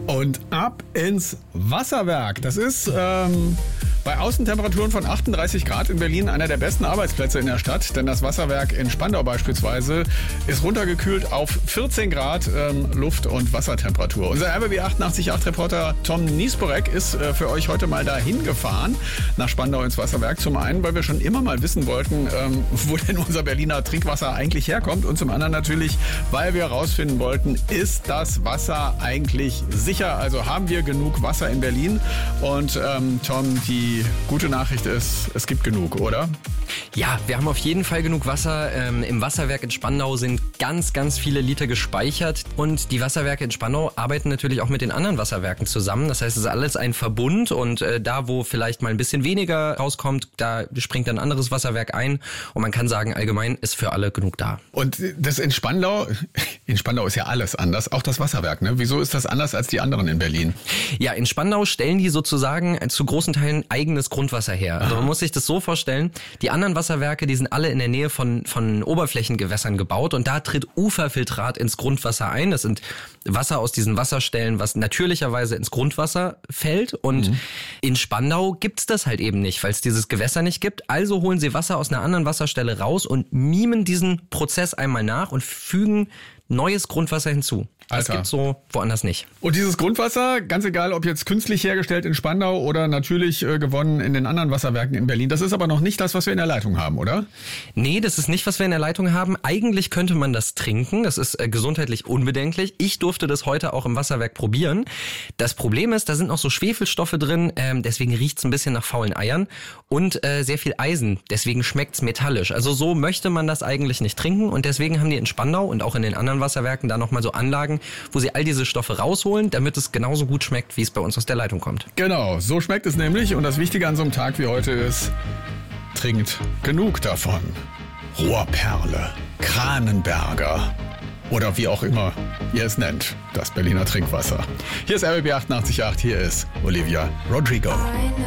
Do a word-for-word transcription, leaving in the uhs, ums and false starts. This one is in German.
Und ab ins Wasserwerk. Das ist ähm, bei Außentemperaturen von achtunddreißig Grad in Berlin einer der besten Arbeitsplätze in der Stadt. Denn das Wasserwerk in Spandau beispielsweise ist runtergekühlt auf vierzehn Grad ähm, Luft- und Wassertemperatur. Unser R B B achtundachtzig Komma acht Reporter Tom Niesborek ist äh, für euch heute mal dahin gefahren, nach Spandau ins Wasserwerk. Zum einen, weil wir schon immer mal wissen wollten, ähm, wo denn unser Berliner Trinkwasser eigentlich herkommt. Und zum anderen natürlich, weil wir herausfinden wollten, ist das Wasser eigentlich sicher? Also haben wir genug Wasser in Berlin? Und ähm, Tom, die gute Nachricht ist, es gibt genug, oder? Ja, wir haben auf jeden Fall genug Wasser. Ähm, Im Wasserwerk in Spandau sind ganz, ganz viele Liter gespeichert. Und die Wasserwerke in Spandau arbeiten natürlich auch mit den anderen Wasserwerken zusammen. Das heißt, es ist alles ein Verbund. Und äh, da, wo vielleicht mal ein bisschen weniger rauskommt, da springt ein anderes Wasserwerk ein. Und man kann sagen, allgemein ist für alle genug da. Und das in Spandau, in Spandau ist ja alles anders, auch das Wasserwerk, ne? Wieso ist das anders als die anderen in Berlin? Ja, in Spandau stellen die sozusagen zu großen Teilen eigenes Grundwasser her. Also man muss sich das so vorstellen, die anderen Wasserwerke, die sind alle in der Nähe von, von Oberflächengewässern gebaut und da tritt Uferfiltrat ins Grundwasser ein. Das sind Wasser aus diesen Wasserstellen, was natürlicherweise ins Grundwasser fällt. Und mhm. in Spandau gibt's das halt eben nicht, weil es dieses Gewässer nicht gibt. Also holen sie Wasser aus einer anderen Wasserstelle raus und mimen diesen Prozess einmal nach und fügen neues Grundwasser hinzu. Das Alter. gibt's so woanders nicht. Und dieses Grundwasser, ganz egal, ob jetzt künstlich hergestellt in Spandau oder natürlich äh, gewonnen in den anderen Wasserwerken in Berlin, das ist aber noch nicht das, was wir in der Leitung haben, oder? Nee, das ist nicht, was wir in der Leitung haben. Eigentlich könnte man das trinken. Das ist äh, gesundheitlich unbedenklich. Ich durfte das heute auch im Wasserwerk probieren. Das Problem ist, da sind noch so Schwefelstoffe drin, ähm, deswegen riecht's ein bisschen nach faulen Eiern und äh, sehr viel Eisen. Deswegen schmeckt's metallisch. Also so möchte man das eigentlich nicht trinken und deswegen haben die in Spandau und auch in den anderen Wasserwerken da nochmal so Anlagen, wo sie all diese Stoffe rausholen, damit es genauso gut schmeckt, wie es bei uns aus der Leitung kommt. Genau, so schmeckt es nämlich. Und das Wichtige an so einem Tag wie heute ist, trinkt genug davon. Rohrperle, Kranenberger oder wie auch immer ihr es nennt, das Berliner Trinkwasser. Hier ist R B B achtundachtzig Komma acht, hier ist Olivia Rodrigo.